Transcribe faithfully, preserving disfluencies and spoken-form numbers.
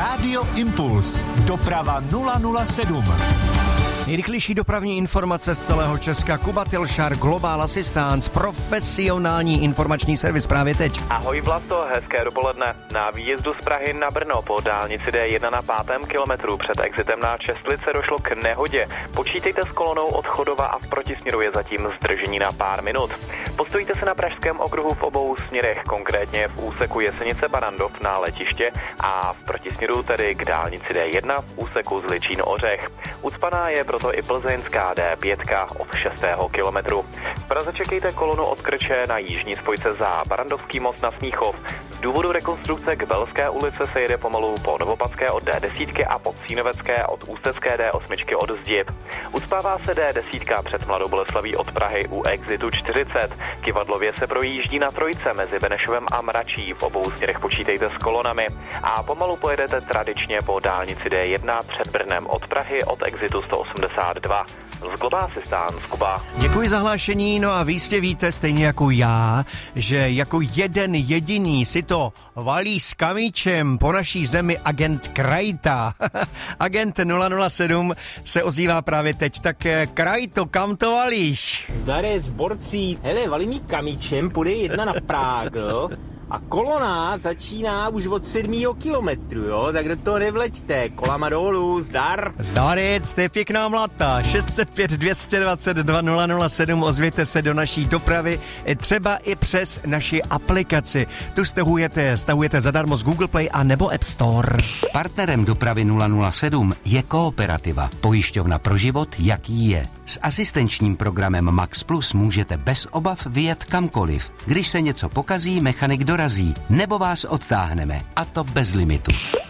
Rádio Impuls. Doprava nula nula sedm. Nejrychlejší dopravní informace z celého Česka. Kuba Tilšar, Global Assistance, profesionální informační servis právě teď. Ahoj Vlasto, hezké dopoledne. Na výjezdu z Prahy na Brno po dálnici D jedna na pátém kilometru před exitem na Čestlice došlo k nehodě. Počítejte s kolonou od Chodova a v protisměru je zatím zdržení na pár minut. Postojíte se na pražském okruhu v obou směrech, konkrétně v úseku Jesenice Barrandov na letiště a v protisměru tedy k dálnici D jedna v úseku Zličín Ořech. Ucpaná je proto i plzeňská D pět od šestého kilometru. V Praze čekejte kolonu od Krče na jižní spojce za Barrandovský most na Smíchov. Z důvodu rekonstrukce k Belské ulici se jede pomalu po Novopadské od D deset a po Cínovecké od Ústecké D osm od Zděb. Ucpává se D deset před Mladou Boleslaví od Prahy u exitu čtyřicet. Kivadlově se projíždí na trojce mezi Benešovem a Mračí. V obou směrech počítejte s kolonami. A pomalu pojedete tradičně po dálnici D jedna před Brnem od Prahy od exitu sto osmdesát dva. Z Global Assistance, Kuba. Děkuji za hlášení, no a vy jistě víte, stejně jako já, že jako jeden jediný si to valí s kamíčem po naší zemi agent Krajta. Agent nula nula sedm se ozývá právě teď, tak Krajto, kam to valíš? Zdarec, borcí, hele, valí mi kamíčem, půjde jedna na Práh, jo? A kolona začíná už od sedmého kilometru, jo? Tak do toho nevleďte, kolama dolů, zdar. Zdarec, to je pěkná mlata. šest set pět dvě dvacet dva nula nula sedm, ozvěte se do naší dopravy, třeba i přes naši aplikaci. Tu stahujete, stahujete zadarmo z Google Play a nebo App Store. Partnerem dopravy nula nula sedm je Kooperativa, pojišťovna pro život, jaký je. S asistenčním programem Max Plus můžete bez obav vyjet kamkoliv. Když se něco pokazí, mechanik dorazí, nebo vás odtáhneme, a to bez limitu.